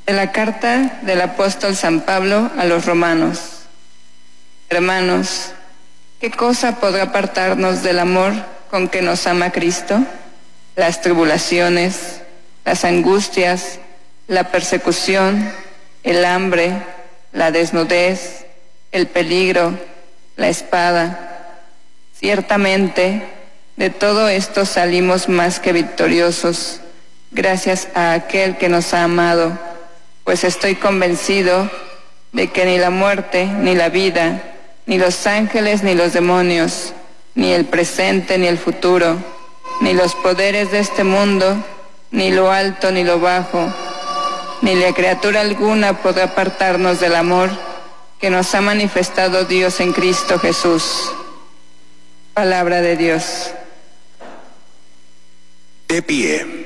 De la carta del apóstol San Pablo a los romanos. Hermanos, ¿qué cosa podrá apartarnos del amor con que nos ama Cristo? Las tribulaciones, las angustias, la persecución, el hambre, la desnudez, el peligro, la espada. Ciertamente, de todo esto salimos más que victoriosos, gracias a aquel que nos ha amado, pues estoy convencido de que ni la muerte, ni la vida, ni los ángeles, ni los demonios, ni el presente, ni el futuro, ni los poderes de este mundo, ni lo alto, ni lo bajo, ni la criatura alguna podrá apartarnos del amor que nos ha manifestado Dios en Cristo Jesús. Palabra de Dios. De pie.